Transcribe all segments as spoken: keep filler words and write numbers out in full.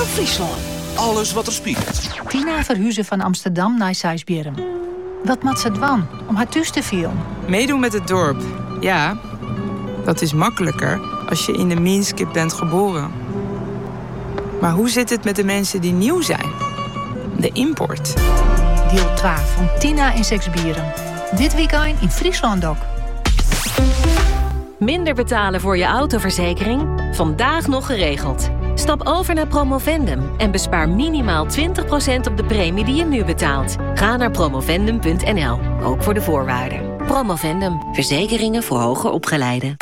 Friesland. Alles wat er speelt. Tina verhuizen van Amsterdam naar Sijsbierum. Wat moet ze dwan om haar thuis te vielen? Meedoen met het dorp. Ja, dat is makkelijker als je in de Minskip bent geboren. Maar hoe zit het met de mensen die nieuw zijn? De import. Deel twee van Tina in Sijsbierum. Dit weekend in Friesland ook. Minder betalen voor je autoverzekering? Vandaag nog geregeld. Stap over naar Promovendum en bespaar minimaal twintig procent op de premie die je nu betaalt. Ga naar promovendum punt n l, ook voor de voorwaarden. Promovendum, verzekeringen voor hoger opgeleiden.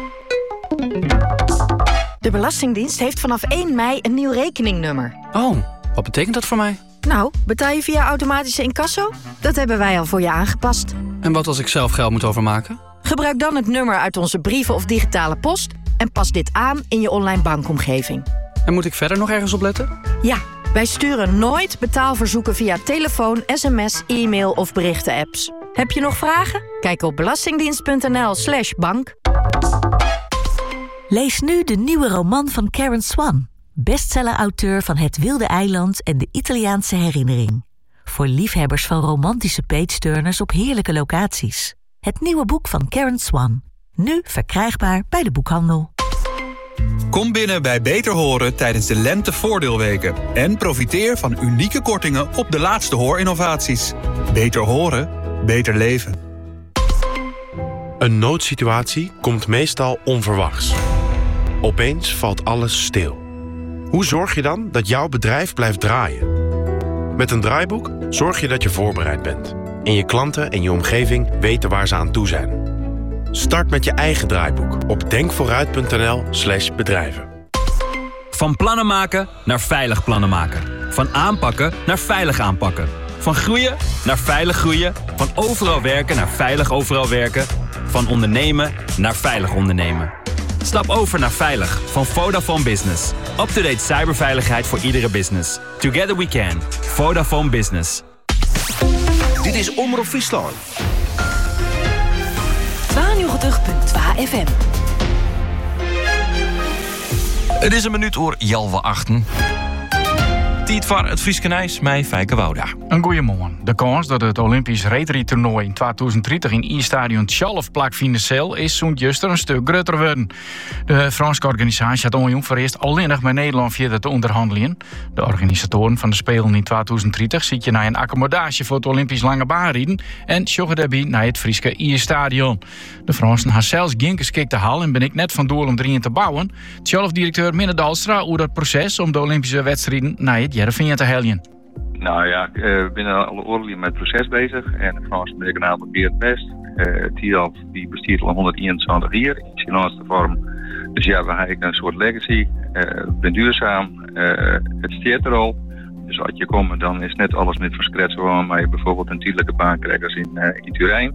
De Belastingdienst heeft vanaf één mei een nieuw rekeningnummer. Oh, wat betekent dat voor mij? Nou, betaal je via automatische incasso? Dat hebben wij al voor je aangepast. En wat als ik zelf geld moet overmaken? Gebruik dan het nummer uit onze brieven of digitale post en pas dit aan in je online bankomgeving. En moet ik verder nog ergens op letten? Ja, wij sturen nooit betaalverzoeken via telefoon, sms, e-mail of berichten-apps. Heb je nog vragen? Kijk op belastingdienst punt n l slash bank. Lees nu de nieuwe roman van Karen Swan, bestseller-auteur van Het Wilde Eiland en de Italiaanse Herinnering. Voor liefhebbers van romantische page-turners op heerlijke locaties. Het nieuwe boek van Karen Swan. Nu verkrijgbaar bij de boekhandel. Kom binnen bij Beter Horen tijdens de lentevoordeelweken. En profiteer van unieke kortingen op de laatste hoorinnovaties. Beter horen, beter leven. Een noodsituatie komt meestal onverwachts. Opeens valt alles stil. Hoe zorg je dan dat jouw bedrijf blijft draaien? Met een draaiboek zorg je dat je voorbereid bent. En je klanten en je omgeving weten waar ze aan toe zijn. Start met je eigen draaiboek op denkvooruit punt n l slash bedrijven. Van plannen maken naar veilig plannen maken. Van aanpakken naar veilig aanpakken. Van groeien naar veilig groeien. Van overal werken naar veilig overal werken. Van ondernemen naar veilig ondernemen. Stap over naar Veilig van Vodafone Business. Up-to-date cyberveiligheid voor iedere business. Together we can. Vodafone Business. Dit is Omroep Friesland. tweeënnegentig punt twee F M. Het is een minuut voor Jalwe achten. Tijd voor het Frieske Nijs, mij Fijke Wouda. Een goeiemorgen. De kans dat het Olympisch reedrietoernooi in tweeduizend dertig in I-stadion Tjalf plakvinden cel is zo'n juster een stuk groter worden. De Franse organisatie had onjong voor eerst alleen nog met Nederland verder te onderhandelen. De organisatoren van de Spelen in tweeduizend dertig ziet je naar een accommodatie voor het Olympisch lange baanrieden en sjoggen daarbij naar het Frieske I-stadion. De Fransen hebben zelfs geen geschikte hal en ben ik net van doel om erin te bouwen. Tjalf-directeur Minne Dalstra over dat proces om de Olympische wedstrijden naar het Jereveen te helpen. Nou ja, we zijn al oorlijk met het proces bezig en de Franse regionaal probeert het best. Uh, Tjalf die bestaat al honderdeenentwintig jaar in zijn laatste vorm. Dus ja, we hebben een soort legacy. Uh, ben duurzaam. Uh, het staat er al. Dus als je komt, dan is net alles met verskret zo, maar je bijvoorbeeld een tijdelijke baankrijgers in, uh, in Turijn.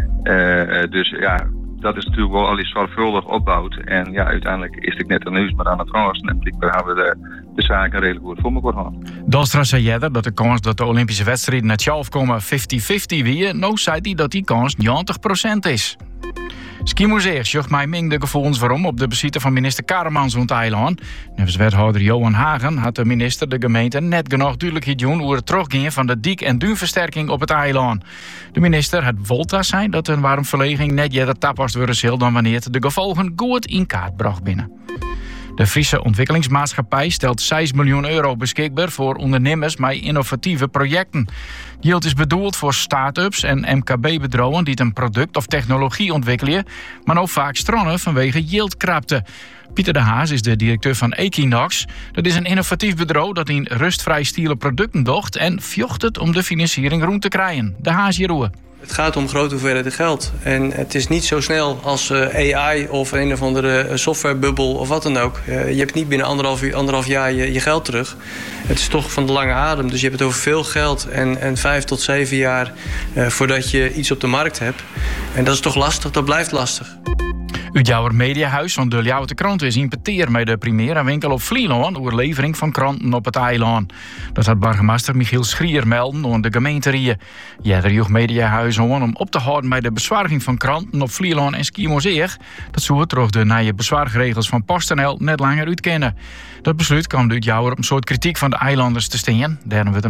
Uh, dus ja, dat is natuurlijk wel al iets zorgvuldig opbouwd. En ja, uiteindelijk is het net een nieuws, maar aan het Fransen. En we hebben de, de zaken redelijk goed voor elkaar gehad. Dalstra zei eerder dat de kans dat de Olympische wedstrijden naar Tjalf komen vijftig vijftig weer. Nou zei hij dat die kans negentig procent is. Skimuseer zocht mij ming de gevoelens waarom op de bezieter van minister Karemans rond eiland. Nevens wethouder Johan Hagen had de minister de gemeente net genoeg duidelijkheid doen over het teruggaan van de dik- en duinversterking op het eiland. De minister had volta zijn dat een warmverleging net eerder tapast worden zal dan wanneer het de gevolgen goed in kaart bracht binnen. De Friese Ontwikkelingsmaatschappij stelt zes miljoen euro beschikbaar voor ondernemers met innovatieve projecten. Geld is bedoeld voor start-ups en M K B-bedrijven die een product of technologie ontwikkelen, maar ook vaak stronnen vanwege yieldkrapte. Pieter de Haas is de directeur van Equinox. Dat is een innovatief bedrijf dat in rustvrij stiele producten docht en vjocht het om de financiering rond te krijgen. De Haas Jeroen. Het gaat om grote hoeveelheden geld. En het is niet zo snel als A I of een of andere softwarebubbel of wat dan ook. Je hebt niet binnen anderhalf, anderhalf jaar je, je geld terug. Het is toch van de lange adem. Dus je hebt het over veel geld en, en vijf tot zeven jaar uh, voordat je iets op de markt hebt. En dat is toch lastig, dat blijft lastig. Uit jouw mediahuis van de Ljouwte Krant is in Peteer met de Primera winkel op Vlieland over levering van kranten op het eiland. Dat had burgemeester Michiel Schrier melden aan de gemeente Rieën. Ja, er joeg mediahuis aan om op te houden met de bezwaring van kranten op Vlieland en Schiermonnikoog. Dat zou terug de nieuwe bezwaarregels van PostNL net langer uitkennen. Dat besluit kwam uit jou op een soort kritiek van de eilanders te staan. Daarom werd